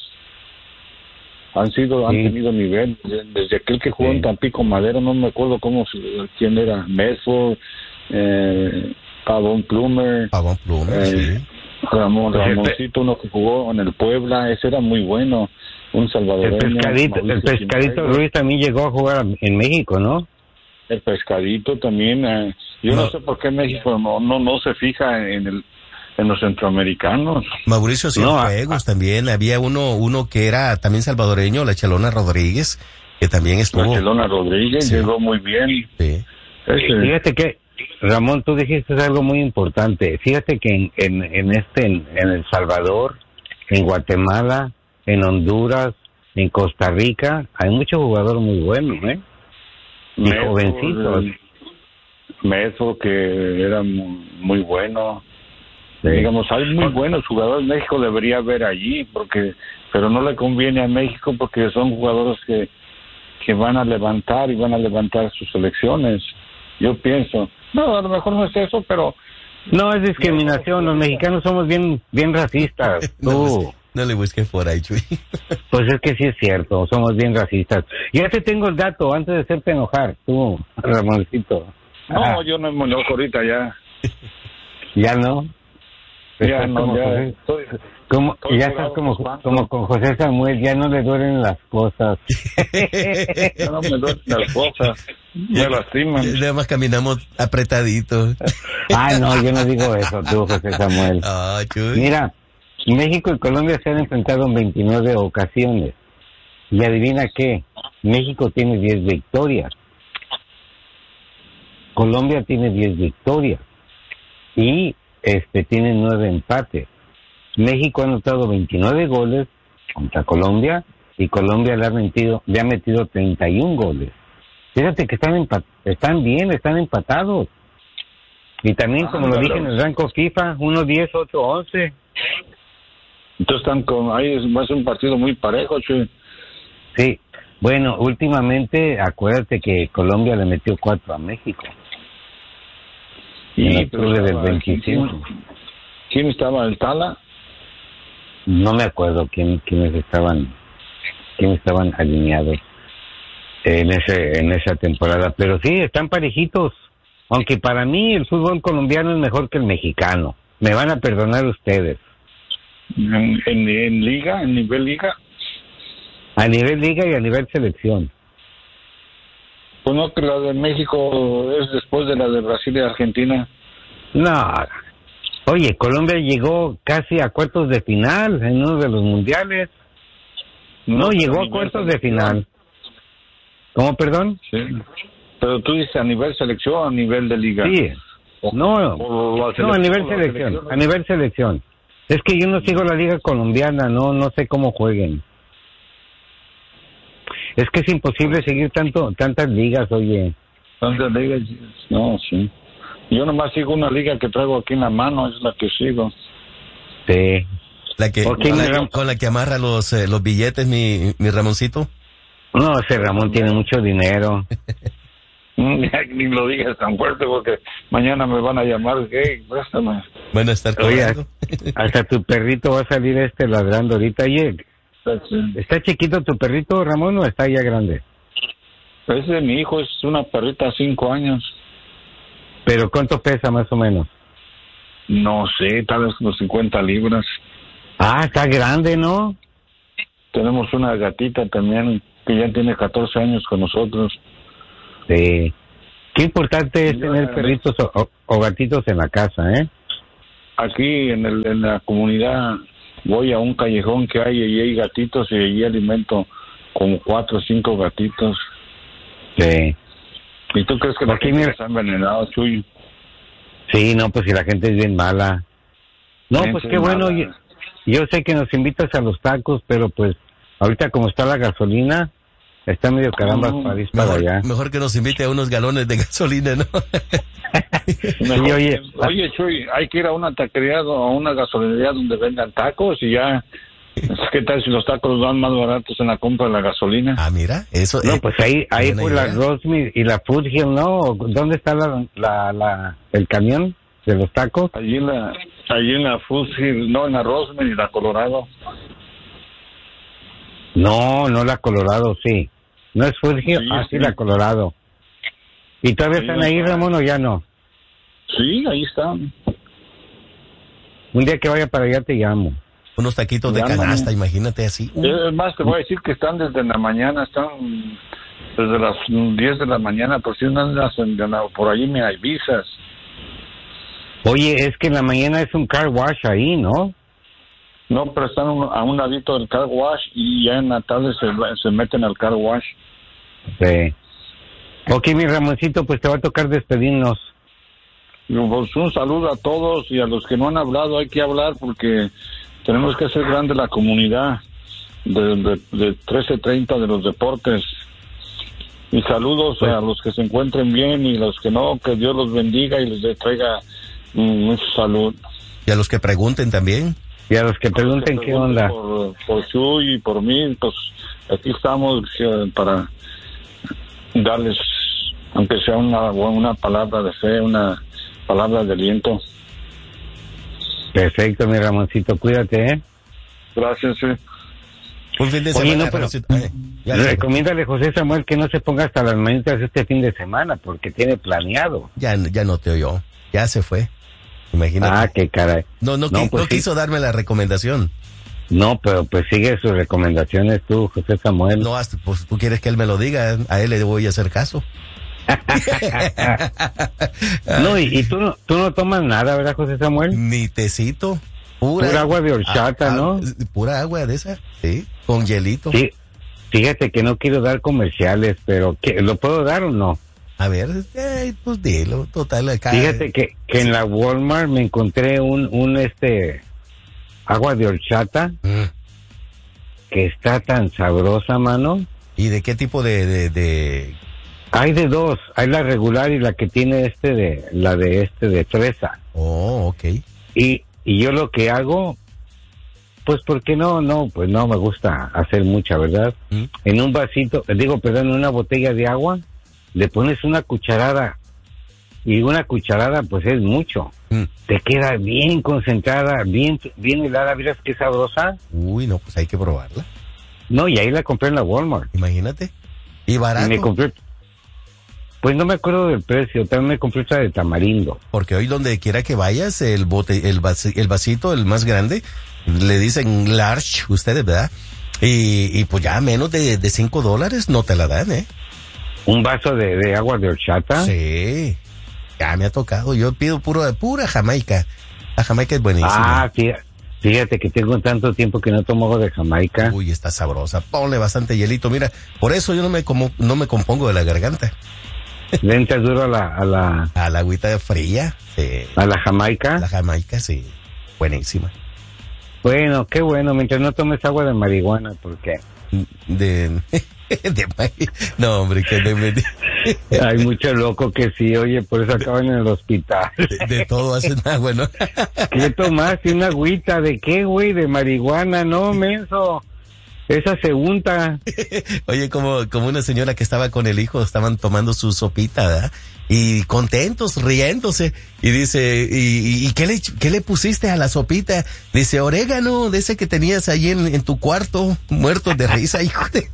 Han sido, sí. han tenido nivel. Desde aquel que jugó sí. en Tampico Madero, no me acuerdo cómo, quién era, Mesford, eh, Pavón Plumer, Pavón Plumer, eh, sí. Ramón, Ramoncito, uno que jugó en el Puebla, ese era muy bueno, un salvadoreño. El pescadito, el pescadito Ruiz también llegó a jugar en México, ¿no? El pescadito también, eh, yo no. no sé por qué México no, no, no se fija en el en los centroamericanos. Mauricio Cienfuegos no, también, había uno uno que era también salvadoreño, la Chelona Rodríguez, que también estuvo. La Chelona Rodríguez sí. llegó muy bien. Sí. Ese. Fíjate que, Ramón, tú dijiste algo muy importante. Fíjate que en, en, en este, en, en El Salvador, en Guatemala, en Honduras, en Costa Rica, hay muchos jugadores muy buenos, ¿eh? Y Meso, jovencitos. Meso, que era muy, muy bueno. Sí. Digamos, hay muy buenos jugadores. México debería haber allí, porque pero no le conviene a México porque son jugadores que, que van a levantar y van a levantar sus selecciones. Yo pienso, no, a lo mejor no es eso, pero... No, es discriminación. Los mexicanos somos bien bien racistas. no, no, no le busques por ahí, Chuy. Pues es que sí es cierto, somos bien racistas. Ya te tengo el dato antes de hacerte enojar, tú, Ramoncito. No, ah. yo no me enojo ahorita ya. ¿Ya no? Ya no, como ya. José, estoy, como, estoy ya estás como, como con José Samuel, ya no le duelen las cosas. No me duelen las cosas, me lastiman. Nada más caminamos apretaditos. Ay, no, yo no digo eso, tú, José Samuel. Oh, Mira, México y Colombia se han enfrentado en veintinueve ocasiones. Y adivina qué, México tiene diez victorias. Colombia tiene diez victorias. Y este tiene nueve empates. México ha anotado veintinueve goles contra Colombia y Colombia le ha metido, le ha metido treinta y un goles. Fíjate que están empat- están bien, están empatados. Y también, como ah, lo dije en el rango FIFA, uno diez, otro once. Entonces están con, ahí es más un partido muy parejo, che. Sí, bueno, últimamente acuérdate que Colombia le metió cuatro a México. Y en octubre del veinticinco. ¿quién, ¿Quién estaba? ¿El Tala? No me acuerdo quién quiénes estaban quiénes estaban alineados en ese en esa temporada, pero sí están parejitos. Aunque para mí el fútbol colombiano es mejor que el mexicano. Me van a perdonar ustedes. ¿En, en, en liga? ¿En nivel liga? A nivel liga y a nivel selección. Pues no, que la de México es después de la de Brasil y Argentina. No. Oye, Colombia llegó casi a cuartos de final en uno de los mundiales. No, no llegó a cuartos de final. ¿Cómo, perdón? Sí. Pero tú dices a nivel selección o a nivel de liga. Sí. No, no, a nivel selección, a nivel selección. Es que yo no sigo la liga colombiana, no no sé cómo jueguen. Es que es imposible seguir tanto tantas ligas, oye. Tantas ligas, no, sí. Yo nomás sigo una liga que traigo aquí en la mano, es la que sigo. Sí. La que, okay, con, la, con la que amarra los eh, los billetes, mi, mi Ramoncito. No, ese Ramón tiene mucho dinero. Ni lo digas tan fuerte porque mañana me van a llamar, hey, préstame. Bueno, estar Oye, hasta tu perrito va a salir este ladrando ahorita. Oye, ¿está chiquito tu perrito, Ramón, o está ya grande? Ese de mi hijo, es una perrita de cinco años. ¿Pero cuánto pesa más o menos? No sé, tal vez unos cincuenta libras. Ah, está grande, ¿no? Tenemos una gatita también que ya tiene catorce años con nosotros. Sí. Qué importante es tener perritos o, o, o gatitos en la casa, ¿eh? Aquí en, el, en la comunidad voy a un callejón que hay y hay gatitos y allí alimento como cuatro o cinco gatitos. Sí. ¿Y tú crees que la gente está envenenada, Chuy? Sí, no, pues si la gente es bien mala. No, Gente pues qué bueno. Yo, yo sé que nos invitas a los tacos, pero pues ahorita como está la gasolina, está medio carambas Mm, para ir para mejor, allá. mejor que nos invite a unos galones de gasolina, ¿no? Mejor- oye, oye, Chuy, hay que ir a una taquería o a una gasolinería donde vendan tacos y ya. ¿Qué tal si los tacos los dan más baratos en la compra de la gasolina? Ah, mira, eso. No, eh, pues ahí, ahí buena por la idea. Rosemead y la Food Hill, ¿no? ¿Dónde está la, la, la, el camión de los tacos? Allí en la, allí en la Fusil, no, en la Rosemead y la Colorado. No, no la Colorado, sí. ¿No es Food Hill? Sí, ah, sí, sí. la Colorado. ¿Y todavía Sí, están ahí, está. Ramón, o ya no? Sí, ahí están. Un día que vaya para allá te llamo. Unos taquitos de Llámame. canasta, imagínate así. Es más, te voy a decir que están desde la mañana, están desde las diez de la mañana, por si no andas en- por ahí me avisas. Oye, es que en la mañana es un car wash ahí, ¿no? No, pero están un- a un ladito del car wash y ya en la tarde se, se meten al car wash. Sí. Ok, mi Ramoncito, pues te va a tocar despedirnos. Pues un saludo a todos y a los que no han hablado, hay que hablar porque tenemos que hacer grande la comunidad de, de, de trece treinta de los deportes. Y saludos a los que se encuentren bien y los que no, que Dios los bendiga y les traiga mm, mucha salud. Y a los que pregunten también. Y a los que pregunten qué onda. Por, por Chuy y por mí, pues aquí estamos eh, para darles, aunque sea una, una palabra de fe, una palabra de aliento. Perfecto, mi Ramoncito, cuídate, ¿eh? Gracias, sí. Un fin de Oye, semana. no, pero- Ramoncito. Eh, ya, Recomiéndale a José Samuel que no se ponga hasta las manitas este fin de semana porque tiene planeado. ya, ya no te oyó. Ya se fue. Imagínate. Ah, qué caray. no, no, no, qui- pues no sí. quiso darme la recomendación. No, pero pues sigue sus recomendaciones tú, José Samuel. No, hasta, pues tú quieres que él me lo diga. A él le voy a hacer caso. No, y, y tú, no, tú no tomas nada, ¿verdad, José Samuel? Ni tecito. Pura, Pura agua de horchata, ah, ¿no? ah, Pura agua de esa. Sí, con hielito. Sí, fíjate que no quiero dar comerciales, pero ¿qué, ¿lo puedo dar o no? A ver, eh, pues dilo, total acá. Fíjate que, que en la Walmart me encontré un, un este agua de horchata Mm. que está tan sabrosa, mano. ¿Y de qué tipo de, de, de... Hay de dos, hay la regular y la que tiene este de, la de este de fresa. Oh, ok. Y, y yo lo que hago, pues porque no, no, pues no me gusta hacer mucha, ¿verdad? Mm. En un vasito, digo, perdón, en una botella de agua, le pones una cucharada y una cucharada pues es mucho. Mm. Te queda bien concentrada, bien, bien helada, miras qué sabrosa. Uy, no, pues hay que probarla. No, y ahí la compré en la Walmart. Imagínate. Y barato. Y me compré, pues no me acuerdo del precio, también me compré otra de tamarindo. Porque hoy donde quiera que vayas, el bote, el, vasi- el vasito, el más grande, le dicen large, ustedes, ¿verdad? Y, y pues ya menos de, de cinco dólares no te la dan, ¿eh? Un vaso de, de agua de horchata. Sí. Ya me ha tocado. Yo pido puro de pura Jamaica. La Jamaica es buenísima. Ah, fíjate, fíjate que tengo tanto tiempo que no tomo agua de Jamaica. Uy, está sabrosa. Ponle bastante hielito. Mira, por eso yo no me como, no me compongo de la garganta. Le entras duro a la, a la, A la agüita fría. Sí. a la Jamaica. La Jamaica, sí. Buenísima. Bueno, qué bueno, mientras no tomes agua de marihuana, porque De, de no, hombre, que de, hay mucho loco que sí, oye, por eso acaban en el hospital. de, de todo hacen agua, ¿no? ¿Qué tomaste? ¿Una agüita? ¿De qué, güey? ¿De marihuana? No, menso. Esa se unta. Oye, como, como una señora que estaba con el hijo, estaban tomando su sopita, ¿verdad? Y contentos, riéndose. Y dice, ¿y, y qué, le, qué le pusiste a la sopita? Dice, orégano, de ese que tenías ahí en, en tu cuarto, muerto de risa, hijo de...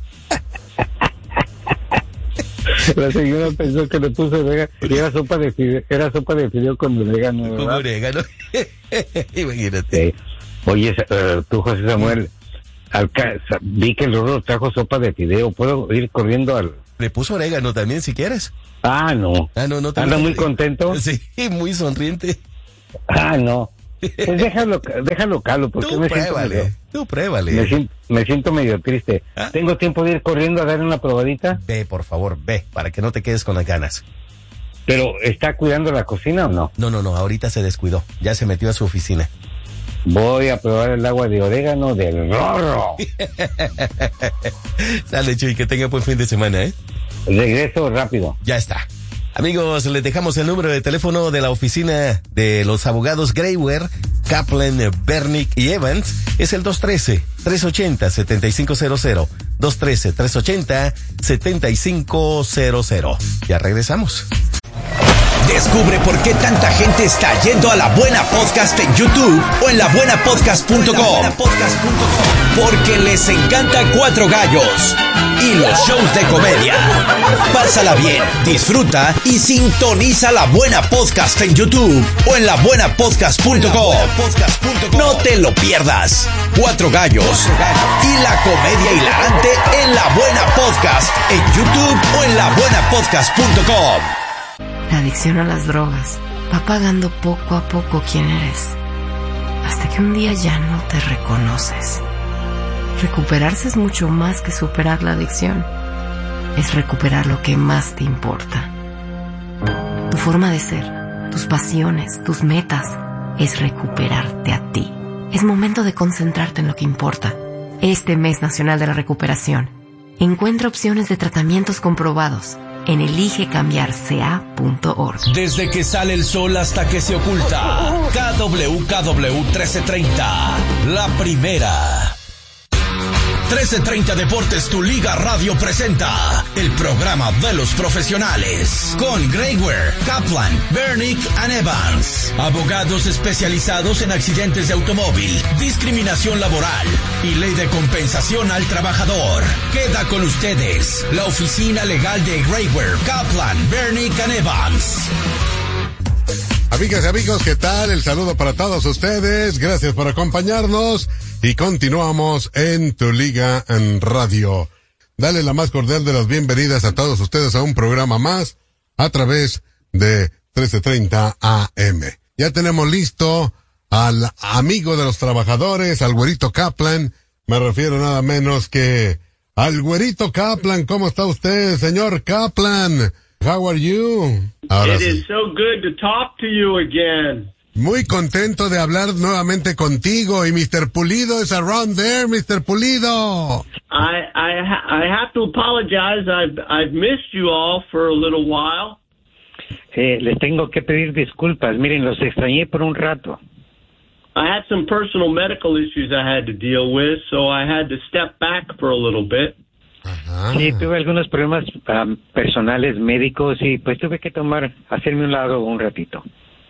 La señora pensó que le puso orégano. Y era sopa de fideo, era sopa de fideo con orégano, Con ¿verdad? orégano. Imagínate. Sí. Oye, uh, tú, José Samuel, al ca- vi que el Rorro trajo sopa de fideo. ¿Puedo ir corriendo al, Le puso orégano también, si quieres. Ah, no. Ah, no, no te ¿Anda muy contento? Sí, muy sonriente. Ah, no. Pues déjalo, déjalo calo, porque tú me pruébale, siento medio, tú pruébale. Me siento, me siento medio triste. ¿Ah? ¿Tengo tiempo de ir corriendo a dar una probadita? Ve, por favor, ve, para que no te quedes con las ganas. ¿Pero está cuidando la cocina o no? No, no, no, ahorita se descuidó, ya se metió a su oficina. Voy a probar el agua de orégano del Rorro. Dale, Chuy, que tenga buen fin de semana, ¿eh? Regreso rápido. Ya está. Amigos, les dejamos el número de teléfono de la oficina de los abogados Graywer, Kaplan, Bernick y Evans. Es el dos uno tres, tres ocho cero, siete cinco cero cero. dos uno tres, tres ocho cero, siete cinco cero cero. Ya regresamos. Descubre por qué tanta gente está yendo a La Buena Podcast en YouTube o en la buena podcast punto com. Porque les encanta Cuatro Gallos y los shows de comedia. Pásala bien, disfruta y sintoniza La Buena Podcast en YouTube o en la buena podcast punto com. No te lo pierdas. Cuatro Gallos y la comedia hilarante en La Buena Podcast en YouTube o en la buena podcast punto com. La adicción a las drogas va pagando poco a poco quién eres, hasta que un día ya no te reconoces. Recuperarse es mucho más que superar la adicción. Es recuperar lo que más te importa. Tu forma de ser, tus pasiones, tus metas, es recuperarte a ti. Es momento de concentrarte en lo que importa. Este Mes Nacional de la Recuperación, encuentra opciones de tratamientos comprobados en elige cambiar c a punto org. Desde que sale el sol hasta que se oculta. K W K W trece treinta. La primera. trece treinta Deportes, tu Liga Radio presenta el programa de los profesionales con Graywer, Kaplan, Bernick and Evans, abogados especializados en accidentes de automóvil, discriminación laboral y ley de compensación al trabajador. Queda con ustedes la oficina legal de Graywer, Kaplan, Bernick and Evans. Amigas y amigos, ¿qué tal? El saludo para todos ustedes. Gracias por acompañarnos y continuamos en Tu Liga en Radio. Dale la más cordial de las bienvenidas a todos ustedes a un programa más a través de trece treinta A M. Ya tenemos listo al amigo de los trabajadores, al güerito Kaplan. Me refiero nada menos que al güerito Kaplan. ¿Cómo está usted, señor Kaplan? How are you? Ahora It sí. is so good to talk to you again. Muy contento de hablar nuevamente contigo. Y mister Pulido is around there, mister Pulido. I I ha- I have to apologize. I've I've missed you all for a little while. Eh, les tengo que pedir disculpas. Miren, los extrañé por un rato. I had some personal medical issues I had to deal with, so I had to step back for a little bit. Sí, tuve algunos problemas um, personales, médicos, y pues tuve que tomar, hacerme un lado un ratito.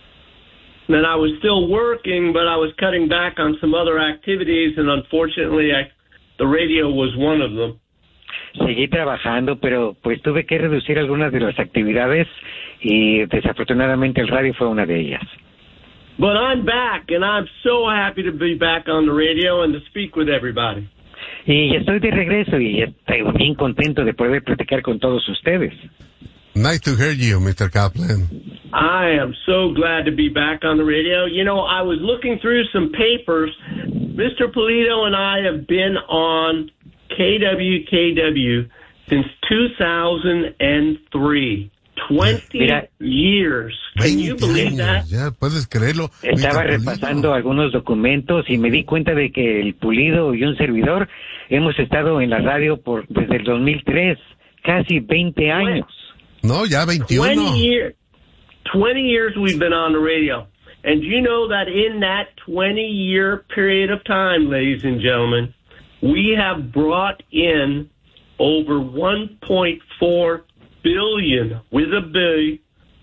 Then I was still working, but I was cutting back on some other activities, and unfortunately, I, the radio was one of them. Seguí trabajando, pero pues tuve que reducir algunas de las actividades y desafortunadamente el radio fue una de ellas. But I'm back, and I'm so happy to be back on the radio and to speak with everybody. Y estoy de regreso y estoy bien contento de poder platicar con todos ustedes. Nice to hear you, mister Kaplan. I am so glad to be back on the radio. You know, I was looking through some papers. Mister Pulido and I have been on K W K W since two thousand three. twenty Mira, years. Can you believe that? Ya puedes creerlo. Estaba repasando algunos documentos y me di cuenta de que el Pulido y un servidor hemos estado en la radio por desde el dos mil tres, casi veinte años. No, ya veintiuno. twenty years. twenty years we've been on the radio. And you know that in that twenty-year period of time, ladies and gentlemen, we have brought in over one point four billion with a B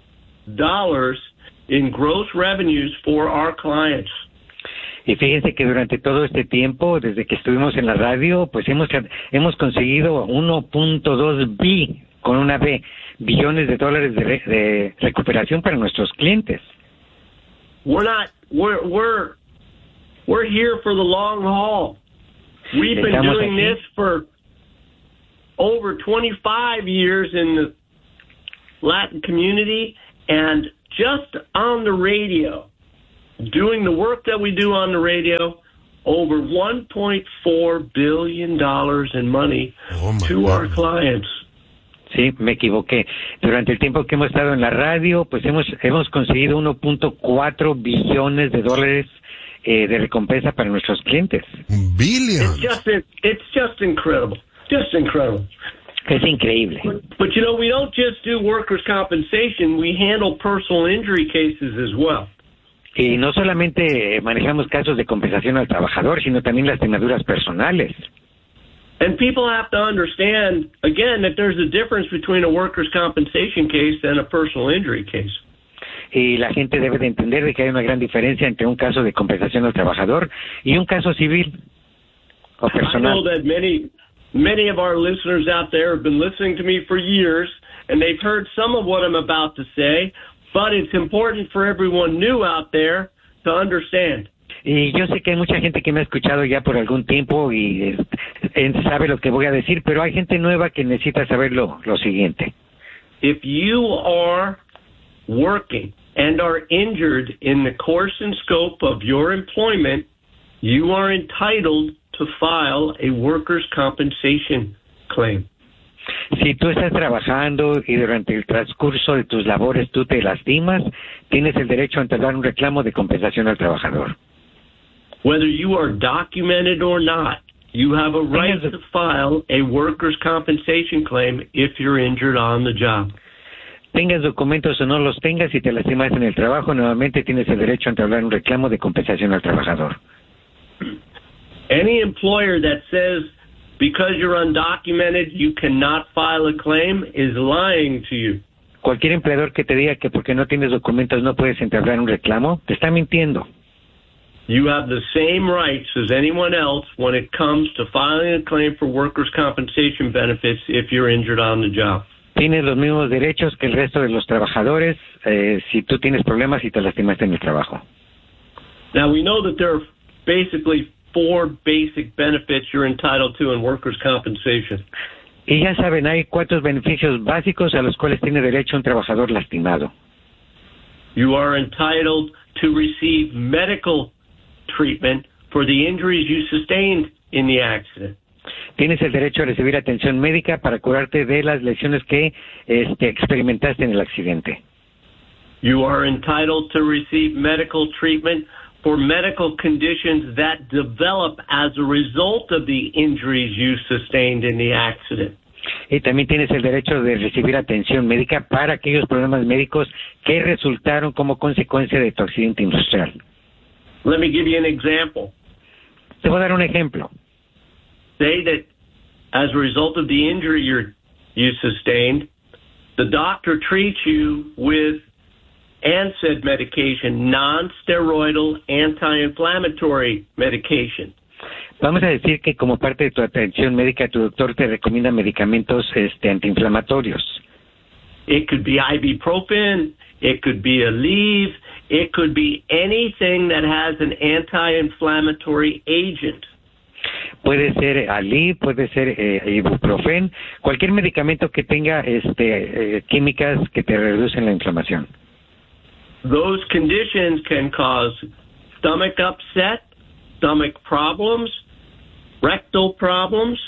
dollars in gross revenues for our clients. Y fíjense que durante todo este tiempo, desde que estuvimos en la radio, pues hemos hemos conseguido uno punto dos bi con una B, billones de dólares de, re, de recuperación para nuestros clientes. We're not we're we're we're here for the long haul. We've been Estamos doing aquí. this for over twenty-five years in the Latin community, and just on the radio, doing the work that we do on the radio, over one point four billion dollars in money oh to God. Our clients. Sí, me equivoqué. Durante el tiempo que hemos estado en la radio, pues hemos hemos conseguido uno punto cuatro billones de dólares eh, de recompensa para nuestros clientes. Billions. It's just, it's just incredible. Just incredible. Es increíble. But, but you know, we don't just do workers' compensation. We handle personal injury cases as well. Y no solamente manejamos casos de compensación al trabajador, sino también lastimaduras personales. And people have to understand, again, that there's a difference between a workers' compensation case and a personal injury case. Y la gente debe de entender de que hay una gran diferencia entre un caso de compensación al trabajador y un caso civil o personal. I know that many, many of our listeners out there have been listening to me for years, and they've heard some of what I'm about to say, but it's important for everyone new out there to understand. Y yo sé que hay mucha gente que me ha escuchado ya por algún tiempo y eh, sabe lo que voy a decir, pero hay gente nueva que necesita saber lo, lo siguiente. If you are working and are injured in the course and scope of your employment, you are entitled to file a workers' compensation claim. Si tú estás trabajando y durante el transcurso de tus labores tú te lastimas, tienes el derecho a entablar un reclamo de compensación al trabajador. Whether you are documented or not, you have a right to file a workers' compensation claim if you're injured on the job. Tengas documentos o no los tengas, si te lastimas en el trabajo, nuevamente tienes el derecho a entablar un reclamo de compensación al trabajador. Any employer that says because you're undocumented you cannot file a claim is lying to you. Cualquier empleador que te diga que porque no tienes documentos no puedes entablar un reclamo, te está mintiendo. You have the same rights as anyone else when it comes to filing a claim for workers' compensation benefits if you're injured on the job. Tienes los mismos derechos que el resto de los trabajadores eh, si tú tienes problemas y te lastimaste en el trabajo. Now, we know that there are basically four basic benefits you're entitled to in workers' compensation. Y ya saben, hay cuatro beneficios básicos a los cuales tiene derecho un trabajador lastimado. You are entitled to receive medical treatment for the injuries you sustained in the accident. Tienes el derecho a recibir atención médica para curarte de las lesiones que este, experimentaste en el accidente. You are entitled to receive medical treatment for medical conditions that develop as a result of the injuries you sustained in the accident. Y también tienes el derecho de recibir atención médica para aquellos problemas médicos que resultaron como consecuencia de tu accidente industrial. Let me give you an example. Te voy a dar un ejemplo. Say that as a result of the injury you're, you sustained, the doctor treats you with N SAID medication, non-steroidal anti-inflammatory medication. Vamos a decir que como parte de tu atención médica, tu doctor te recomienda medicamentos este, antiinflamatorios. It could be ibuprofen, it could be Aleve, it could be anything that has an anti-inflammatory agent. Puede ser Aleve, puede ser eh, ibuprofen, cualquier medicamento que tenga este, eh, químicas que te reducen la inflamación. Those conditions can cause stomach upset, stomach problems, rectal problems.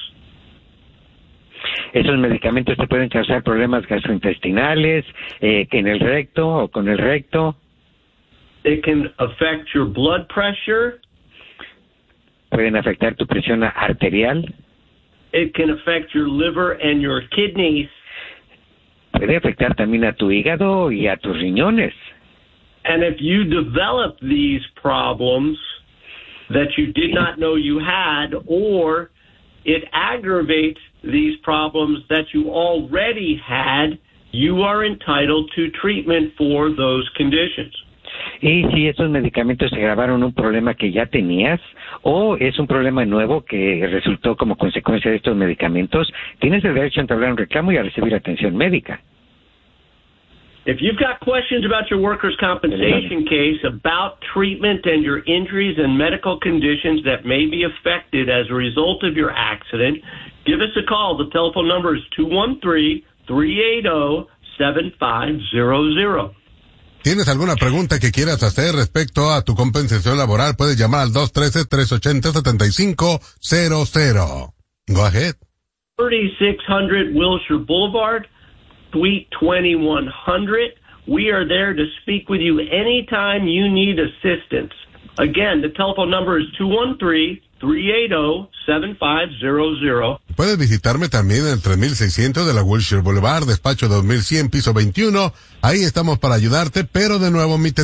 Esos medicamentos te pueden causar problemas gastrointestinales, eh, en el recto o con el recto. It can affect your blood pressure. Pueden afectar tu presión arterial. It can affect your liver and your kidneys. Puede afectar también a tu hígado y a tus riñones. And if you develop these problems that you did not know you had, or it aggravates these problems that you already had, you are entitled to treatment for those conditions. Y si esos medicamentos agravaron un problema que ya tenías o es un problema nuevo que resultó como consecuencia de estos medicamentos, tienes el derecho a entablar un reclamo y a recibir atención médica. If you've got questions about your workers' compensation case, about treatment and your injuries and medical conditions that may be affected as a result of your accident, give us a call. The telephone number is two one three, three eight zero, seven five zero zero. ¿Tienes alguna pregunta que quieras hacer respecto a tu compensación laboral? Puedes llamar al dos uno tres, tres ocho cero, siete cinco cero cero. Go ahead. thirty-six hundred Wilshire Boulevard, Suite twenty-one hundred. We are there to speak with you anytime you need assistance. Again, the telephone number is two one three, three eight zero, seven five zero zero. Puedes visitarme también en el tres mil seiscientos de la Wilshire Boulevard, despacho dos mil cien, piso veintiuno. Ahí estamos para ayudarte, pero de nuevo mi